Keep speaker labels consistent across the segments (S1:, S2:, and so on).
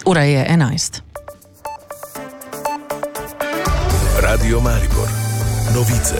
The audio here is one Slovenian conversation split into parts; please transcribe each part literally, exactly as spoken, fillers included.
S1: Ura je enajst.
S2: Radio Maribor. Novice.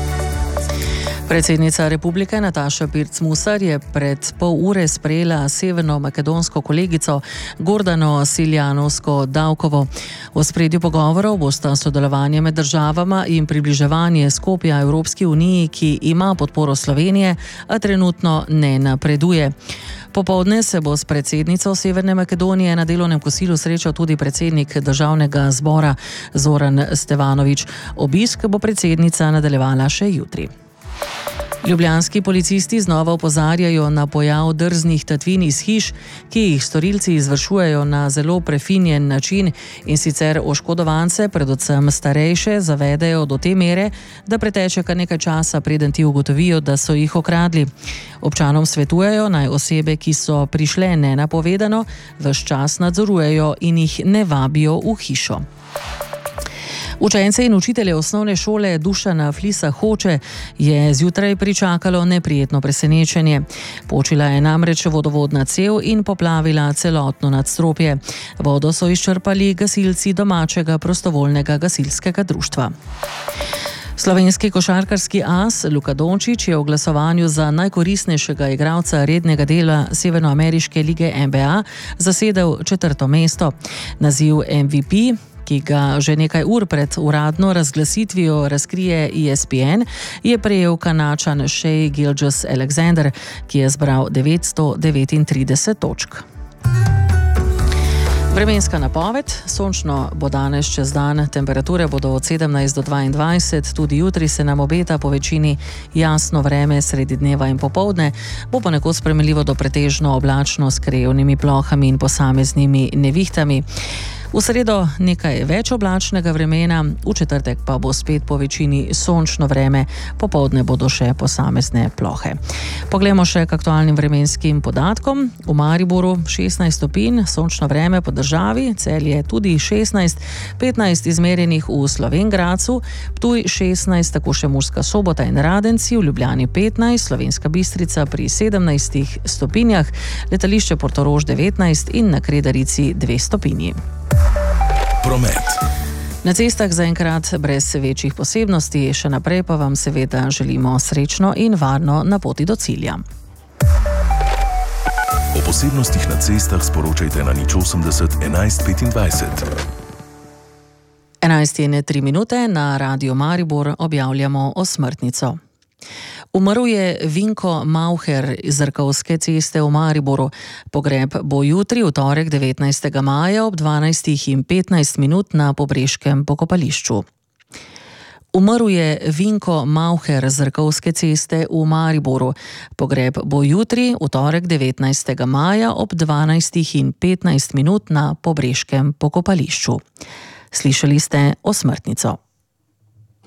S1: Predsednica republike Nataša Pirc-Musar je pred pol ure sprejela severno-makedonsko kolegico Gordano Siljanovsko-Davkovo. V ospredju pogovorov bosta sodelovanje med državama in približevanje Skopja Evropski uniji, ki ima podporo Slovenije, a trenutno ne napreduje. Popoldne se bo s predsednico Severne Makedonije na delovnem kosilu srečal tudi predsednik državnega zbora Zoran Stevanović. Obisk bo predsednica nadaljevala še jutri. Ljubljanski policisti znova opozarjajo na pojav drznih tatvin iz hiš, ki jih storilci izvršujejo na zelo prefinjen način in sicer oškodovance, predvsem starejše, zavedejo do te mere, da preteče kar nekaj časa, preden ti ugotovijo, da so jih okradli. Občanom svetujejo, naj osebe, ki so prišle nenapovedano, ves čas nadzorujejo in jih ne vabijo v hišo. Učence in učitelje osnovne šole Dušana Flisa Hoče je zjutraj pričakalo neprijetno presenečenje. Počila je namreč vodovodna cev in poplavila celotno nadstropje. Vodo so izčrpali gasilci domačega prostovoljnega gasilskega društva. Slovenski košarkarski as Luka Dončić je v glasovanju za najkoristnejšega igralca rednega dela Severnoameriške lige N B A zasedel četrto mesto. Naziv M V P, ki ga že nekaj ur pred uradno razglasitvijo razkrije E S P N, je prejel Kanačan Shai Gilgeous-Alexander, ki je zbral devetsto devetintrideset točk. Vremenska napoved. Sončno bo danes čez dan, temperature bodo od sedemnajst do dvaindvajset, tudi jutri se nam obeta po večini jasno vreme sredi dneva in popoldne, bo ponekod spremenljivo do pretežno oblačno s krajevnimi plohami in posameznimi nevihtami. V sredo nekaj več oblačnega vremena, v četrtek pa bo spet po večini sončno vreme, popoldne bodo še posamezne plohe. Poglejmo še k aktualnim vremenskim podatkom. V Mariboru šestnajst stopinj, sončno vreme po državi, Celje tudi šestnajst, petnajst izmerjenih v Slovenj Gradcu, Ptuj šestnajst, tako še Murska Sobota in Radenci, v Ljubljani petnajst, Slovenska Bistrica pri sedemnajstih stopinjah, letališče Portorož devetnajst in na Kredarici dve stopinji.
S2: Promet.
S1: Na cestah zaenkrat brez večjih posebnosti, še naprej pa vam seveda želimo srečno in varno na poti do cilja.
S2: O posebnostih na cestah sporočajte na nič osemdeset enajst petindvajset.
S1: enajst in tri minute, na Radio Maribor objavljamo osmrtnico. Umrl je Vinko Mauher iz Zrkovske ceste v Mariboru. Pogreb bo jutri, v torek devetnajstega maja ob dvanajstih in petnajst minut na Pobreškem pokopališču. Umrl je Vinko Mauher z Zrkovske ceste v Mariboru. Pogreb bo jutri, v torek devetnajstega maja ob dvanajstih in petnajst minut na Pobreškem pokopališču. Slišali ste osmrtnico.